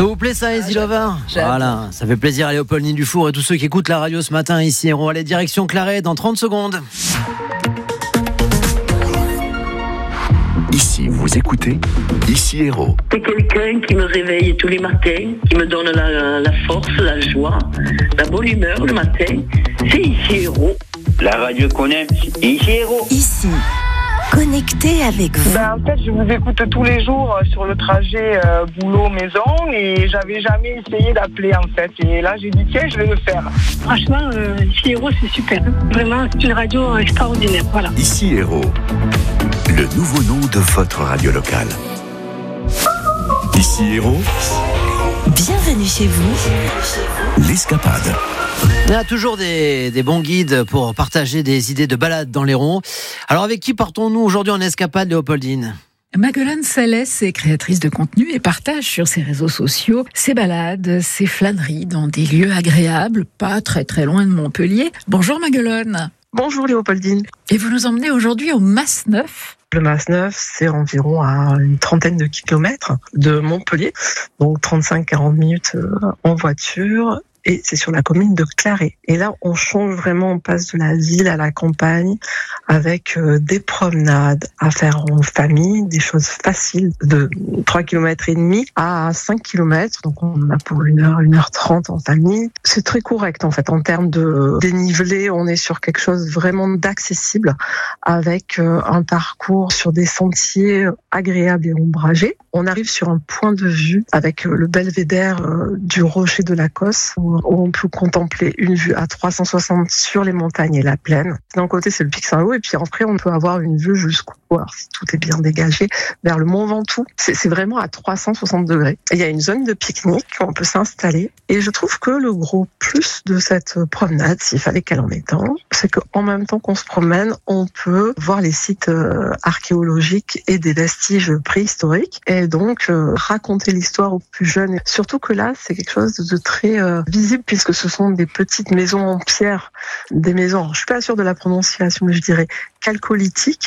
Ça vous plaît ça, Easy Lover? Voilà, ça fait plaisir à Léopoldine Dufour et tous ceux qui écoutent la radio ce matin ici. Héros, allez, direction Claret dans 30 secondes. Ici, vous écoutez Ici Héros. C'est quelqu'un qui me réveille tous les matins, qui me donne la force, la joie, la bonne humeur le matin. C'est Ici Héros. La radio qu'on aime, Ici Héros. Ici, connecté avec vous. En fait, je vous écoute tous les jours sur le trajet boulot-maison et j'avais jamais essayé d'appeler en fait. Et là, j'ai dit tiens, je vais le faire. Franchement, Ici Héros, c'est super. Vraiment, c'est une radio extraordinaire. Voilà. Ici Héros, le nouveau nom de votre radio locale. Ici Héros, Bienvenue chez vous. l'escapade. Il y a toujours des bons guides pour partager des idées de balade dans l'Hérault. Alors avec qui partons-nous aujourd'hui en escapade, Léopoldine? Maguelone Salès est créatrice de contenu et partage sur ses réseaux sociaux ses balades, ses flâneries dans des lieux agréables, pas très très loin de Montpellier. Bonjour Maguelone. Bonjour Léopoldine. Et vous nous emmenez aujourd'hui au Mas-Neuf. Le Mas-Neuf, c'est environ à une trentaine de kilomètres de Montpellier, donc 35-40 minutes en voiture. Et c'est sur la commune de Claret. Et là, on change vraiment, on passe de la ville à la campagne avec des promenades à faire en famille, des choses faciles de 3 km et demi à 5 km. Donc on a pour 1h30 en famille. C'est très correct en fait en termes de dénivelé. On est sur quelque chose vraiment d'accessible avec un parcours sur des sentiers agréables et ombragés. On arrive sur un point de vue avec le belvédère du rocher de la Cosse où on peut contempler une vue à 360 sur les montagnes et la plaine. D'un côté, c'est le pic Saint-Lô et puis après, on peut avoir une vue jusqu'au, alors si tout est bien dégagé, vers le Mont Ventoux. C'est vraiment à 360 degrés. Et il y a une zone de pique-nique où on peut s'installer. Et je trouve que le gros plus de cette promenade, s'il fallait qu'elle en ait un, c'est qu'en même temps qu'on se promène, on peut voir les sites archéologiques et des vestiges préhistoriques et donc raconter l'histoire aux plus jeunes. Surtout que là, c'est quelque chose de très visible puisque ce sont des petites maisons en pierre, des maisons, je suis pas sûre de la prononciation, mais je dirais chalcolithiques,